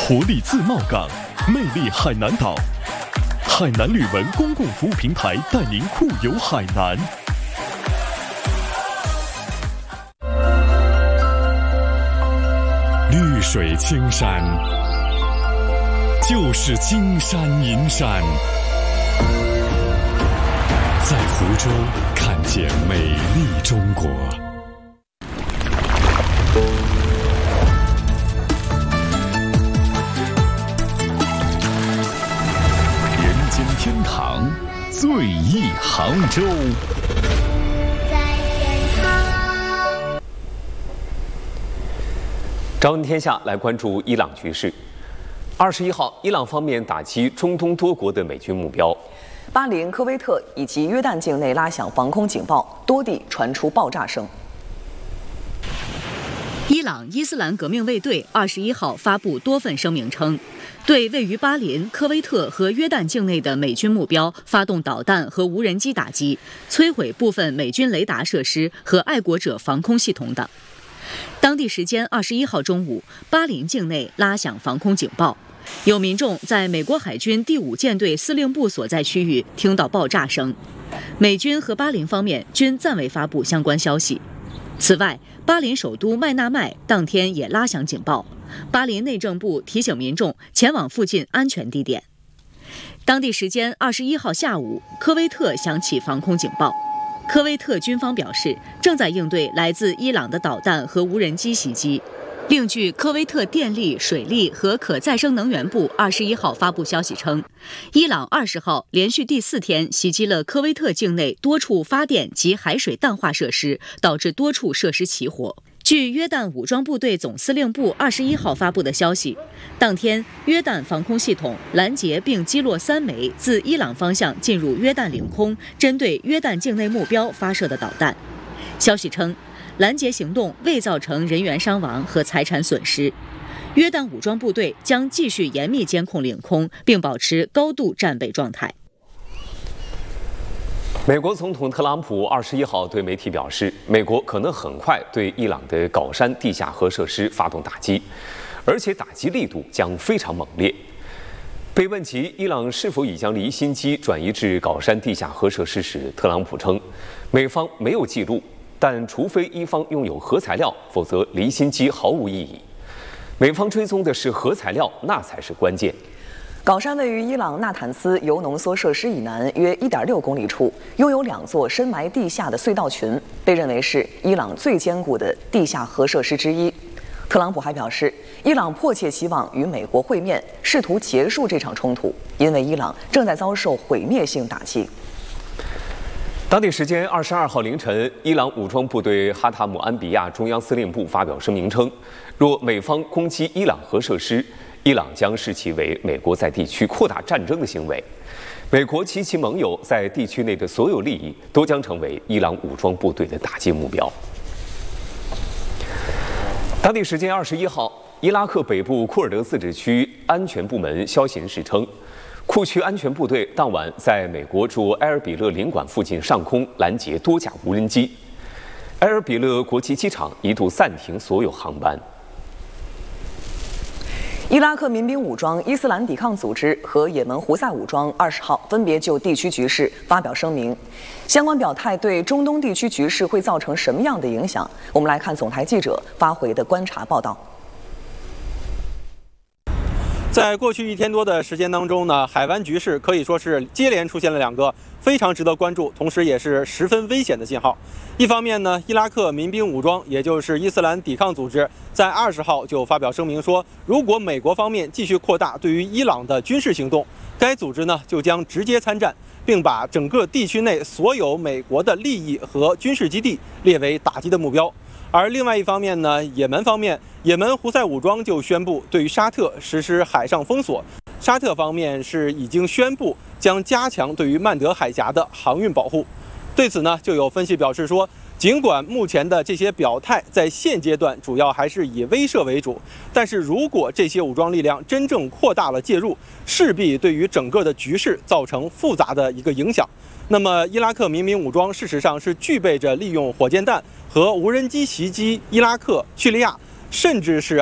活力自贸港，魅力海南岛。海南旅文公共服务平台带您酷游海南。绿水青山，就是金山银山。在湖州看见美丽中国。人间天堂，最忆杭州。 朝闻天下来关注伊朗局势。21号，伊朗方面打击中东多国的美军目标。 巴林、科威特以及约旦境内拉响防空警报，多地传出爆炸声。 伊朗伊斯兰革命卫队21号发布多份声明称，对位于巴林、科威特和约旦境内的美军目标发动导弹和无人机打击，摧毁部分美军雷达设施和爱国者防空系统等。当地时间21号中午，巴林境内拉响防空警报，有民众在美国海军第5舰队司令部所在区域听到爆炸声。美军和巴林方面均暂未发布相关消息。此外，巴林首都麦纳麦当天也拉响警报，巴林内政部提醒民众前往附近安全地点。当地时间21号下午，科威特响起防空警报。科威特军方表示，正在应对来自伊朗的导弹和无人机袭击。另据科威特电力、水利和可再生能源部21号发布消息称，伊朗20号连续第4天袭击了科威特境内多处发电及海水淡化设施，导致多处设施起火。据约旦武装部队总司令部21号发布的消息，当天约旦防空系统拦截并击落3枚自伊朗方向进入约旦领空，针对约旦境内目标发射的导弹。消息称，拦截行动未造成人员伤亡和财产损失。约旦武装部队将继续严密监控领空，并保持高度战备状态。 美国总统特朗普21号对媒体表示，美国可能很快对伊朗的镐山地下核设施发动打击，而且打击力度将非常猛烈。被问及伊朗是否已将离心机转移至镐山地下核设施时，特朗普称，美方没有记录，但除非伊方拥有核材料，否则离心机毫无意义。美方追踪的是核材料，那才是关键。 镐山位于伊朗纳坦斯铀浓缩设施以南约1.6公里处，拥有2座深埋地下的隧道群，被认为是伊朗最坚固的地下核设施之一。特朗普还表示，伊朗迫切希望与美国会面，试图结束这场冲突，因为伊朗正在遭受毁灭性打击。 当地时间22号凌晨，伊朗武装部队哈塔姆安比亚中央司令部发表声明称，若美方攻击伊朗核设施，伊朗将视其为美国在地区扩大战争的行为，美国及其盟友在地区内的所有利益都将成为伊朗武装部队的打击目标。当地时间21号，伊拉克北部库尔德自治区安全部门消息人士称，库区安全部队当晚在美国驻埃尔比勒领馆附近上空拦截多架无人机，埃尔比勒国际机场一度暂停所有航班。 伊拉克民兵武装伊斯兰抵抗组织和也门胡塞武装20号分别就地区局势发表声明，相关表态对中东地区局势会造成什么样的影响？我们来看总台记者发回的观察报道。 在过去1天多的时间当中呢，海湾局势可以说是接连出现了2个非常值得关注，同时也是十分危险的信号。一方面呢，伊拉克民兵武装，也就是伊斯兰抵抗组织，在20号就发表声明说，如果美国方面继续扩大对于伊朗的军事行动，该组织呢就将直接参战，并把整个地区内所有美国的利益和军事基地列为打击的目标。而另外一方面呢，也门方面，也门胡塞武装就宣布对于沙特实施海上封锁。沙特方面是已经宣布将加强对于曼德海峡的航运保护。对此呢，就有分析表示说，尽管目前的这些表态在现阶段主要还是以威慑为主，但是如果这些武装力量真正扩大了介入，势必对于整个的局势造成复杂的一个影响。那么伊拉克民兵武装事实上是具备着利用火箭弹和无人机袭击伊拉克、叙利亚，甚至是